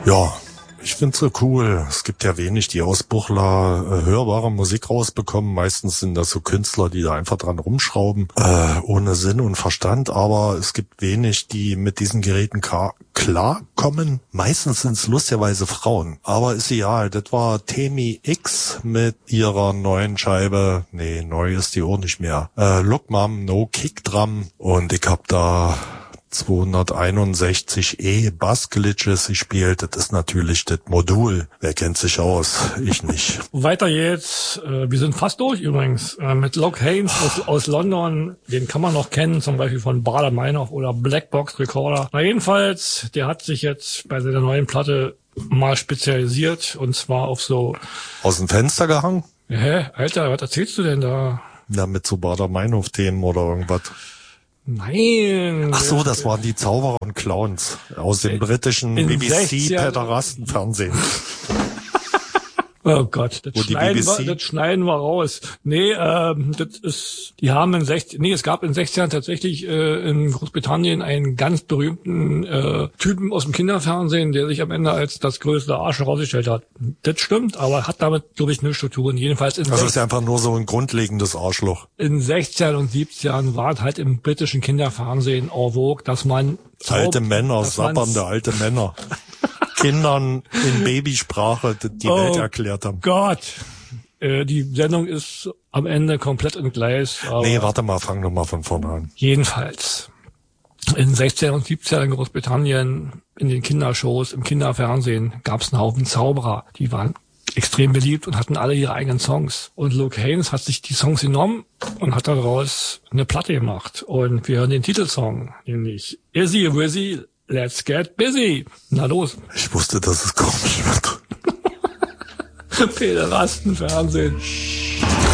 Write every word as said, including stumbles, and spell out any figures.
Ja, ich find's so cool. Es gibt ja wenig, die aus Buchla äh, hörbare Musik rausbekommen. Meistens sind das so Künstler, die da einfach dran rumschrauben, äh, ohne Sinn und Verstand. Aber es gibt wenig, die mit diesen Geräten ka- klarkommen. Meistens sind's lustigerweise Frauen. Aber ist egal. Das war Temi X mit ihrer neuen Scheibe. Nee, neu ist die auch nicht mehr. Äh, Look Mom, No Kick Drum. Und ich hab da zweihunderteinundsechzig E Bass-Glitches gespielt. Das ist natürlich das Modul. Wer kennt sich aus? Ich nicht. Weiter geht's. Äh, wir sind fast durch übrigens. Äh, mit Locke Haynes aus, aus London. Den kann man noch kennen, zum Beispiel von Bader Meinhof oder Blackbox Recorder. Na jedenfalls, der hat sich jetzt bei seiner neuen Platte mal spezialisiert. Und zwar auf so... Aus dem Fenster gehangen? Hä? Alter, was erzählst du denn da? Ja, mit so Bader Meinhof-Themen oder irgendwas. Nein. Ach so, das waren die Zauberer und Clowns aus dem britischen B B C-Päderastenfernsehen. Oh Gott, das Wo die schneiden, B B C wir, das schneiden wir raus. Nee, ähm, das ist, die haben in sechzig, nee, es gab in sechzig Jahren tatsächlich äh, in Großbritannien einen ganz berühmten äh, Typen aus dem Kinderfernsehen, der sich am Ende als das größte Arsch herausgestellt hat. Das stimmt, aber hat damit, glaube ich, nichts zu tun. Jedenfalls in Das ist ja einfach nur so ein grundlegendes Arschloch. In sechzigern und siebzigern war es halt im britischen Kinderfernsehen en vogue, dass man alte Männer, sabbernde alte Männer. Kindern in Babysprache die oh Welt erklärt haben. Gott, äh, die Sendung ist am Ende komplett entgleist. Nee, warte mal, fang doch mal von vorne an. Jedenfalls, in sechzigern und siebzigern in Großbritannien, in den Kindershows, im Kinderfernsehen, gab es einen Haufen Zauberer. Die waren extrem beliebt und hatten alle ihre eigenen Songs. Und Locke Haynes hat sich die Songs genommen und hat daraus eine Platte gemacht. Und wir hören den Titelsong, nämlich Izzy Wizzy, Let's Get Busy. Na los. Ich wusste, dass es komisch wird. Päderastenfernsehen.